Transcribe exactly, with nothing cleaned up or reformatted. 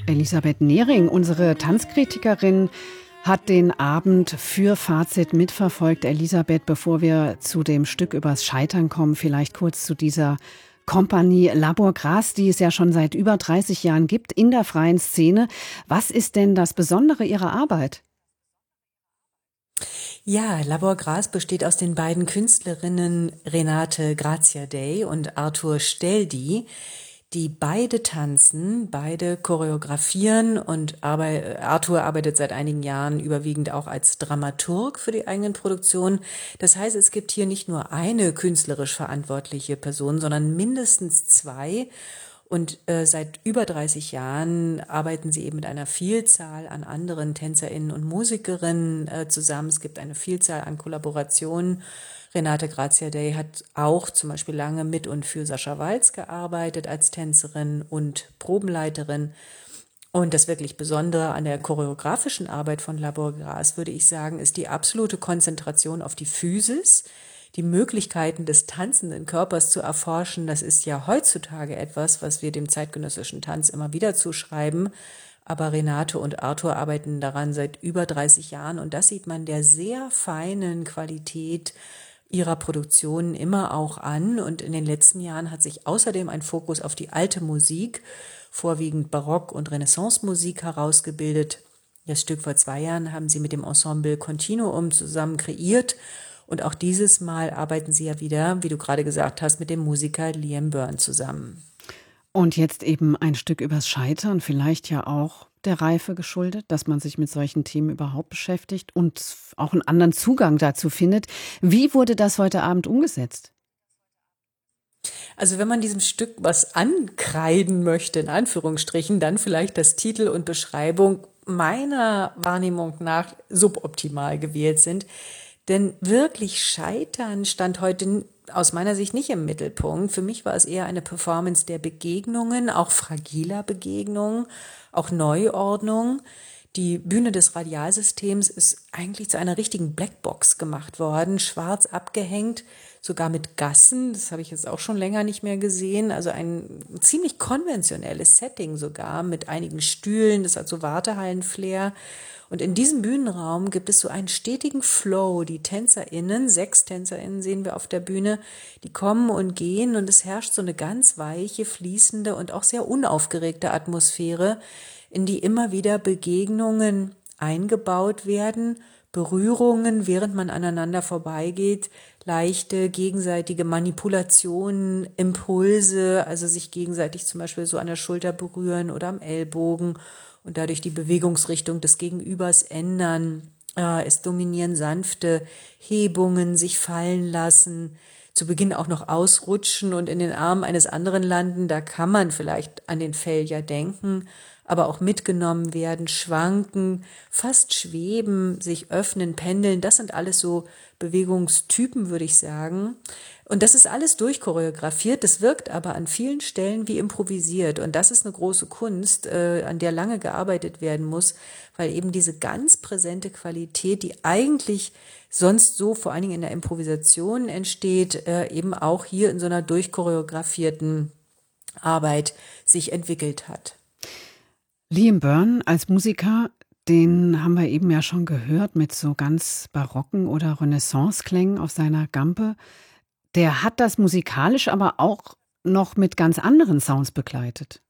Elisabeth Nehring, unsere Tanzkritikerin, hat den Abend für Fazit mitverfolgt. Elisabeth, bevor wir zu dem Stück übers Scheitern kommen, vielleicht kurz zu dieser Kompanie Labor Gras, die es ja schon seit über dreißig Jahren gibt in der freien Szene. Was ist denn das Besondere Ihrer Arbeit? Ja, Labor Gras besteht aus den beiden Künstlerinnen Renate Graziadei und Arthur Steldi, die beide tanzen, beide choreografieren und arbeit, Arthur arbeitet seit einigen Jahren überwiegend auch als Dramaturg für die eigenen Produktionen. Das heißt, es gibt hier nicht nur eine künstlerisch verantwortliche Person, sondern mindestens zwei. Und äh, seit über dreißig Jahren arbeiten sie eben mit einer Vielzahl an anderen TänzerInnen und Musikerinnen äh, zusammen. Es gibt eine Vielzahl an Kollaborationen. Renate Graziadei hat auch zum Beispiel lange mit und für Sascha Walz gearbeitet als Tänzerin und Probenleiterin. Und das wirklich Besondere an der choreografischen Arbeit von Labor Gras, würde ich sagen, ist die absolute Konzentration auf die Physis, die Möglichkeiten des tanzenden Körpers zu erforschen. Das ist ja heutzutage etwas, was wir dem zeitgenössischen Tanz immer wieder zuschreiben. Aber Renate und Arthur arbeiten daran seit über dreißig Jahren und das sieht man der sehr feinen Qualität ihrer Produktionen immer auch an. Und in den letzten Jahren hat sich außerdem ein Fokus auf die alte Musik, vorwiegend Barock- und Renaissance-Musik herausgebildet. Das Stück vor zwei Jahren haben sie mit dem Ensemble Continuum zusammen kreiert. Und auch dieses Mal arbeiten sie ja wieder, wie du gerade gesagt hast, mit dem Musiker Liam Byrne zusammen. Und jetzt eben ein Stück übers Scheitern, vielleicht ja auch der Reife geschuldet, dass man sich mit solchen Themen überhaupt beschäftigt und auch einen anderen Zugang dazu findet. Wie wurde das heute Abend umgesetzt? Also wenn man diesem Stück was ankreiden möchte, in Anführungsstrichen, dann vielleicht, dass Titel und Beschreibung meiner Wahrnehmung nach suboptimal gewählt sind. Denn wirklich Scheitern stand heute aus meiner Sicht nicht im Mittelpunkt. Für mich war es eher eine Performance der Begegnungen, auch fragiler Begegnungen, auch Neuordnung. Die Bühne des Radialsystems ist eigentlich zu einer richtigen Blackbox gemacht worden, schwarz abgehängt, sogar mit Gassen. Das habe ich jetzt auch schon länger nicht mehr gesehen. Also ein ziemlich konventionelles Setting sogar mit einigen Stühlen. Das hat so Wartehallen-Flair. Und in diesem Bühnenraum gibt es so einen stetigen Flow. Die TänzerInnen, sechs TänzerInnen sehen wir auf der Bühne, die kommen und gehen und es herrscht so eine ganz weiche, fließende und auch sehr unaufgeregte Atmosphäre, in die immer wieder Begegnungen eingebaut werden, Berührungen, während man aneinander vorbeigeht, leichte gegenseitige Manipulationen, Impulse, also sich gegenseitig zum Beispiel so an der Schulter berühren oder am Ellbogen und dadurch die Bewegungsrichtung des Gegenübers ändern. Äh, es dominieren sanfte Hebungen, sich fallen lassen, zu Beginn auch noch ausrutschen und in den Armen eines anderen landen. Da kann man vielleicht an den Failure denken, aber auch mitgenommen werden, schwanken, fast schweben, sich öffnen, pendeln. Das sind alles so Bewegungstypen, würde ich sagen. Und das ist alles durchchoreografiert, das wirkt aber an vielen Stellen wie improvisiert. Und das ist eine große Kunst, äh, an der lange gearbeitet werden muss, weil eben diese ganz präsente Qualität, die eigentlich sonst so vor allen Dingen in der Improvisation entsteht, äh, eben auch hier in so einer durchchoreografierten Arbeit sich entwickelt hat. Liam Byrne als Musiker, den haben wir eben ja schon gehört mit so ganz barocken oder Renaissance-Klängen auf seiner Gampe. Der hat das musikalisch aber auch noch mit ganz anderen Sounds begleitet.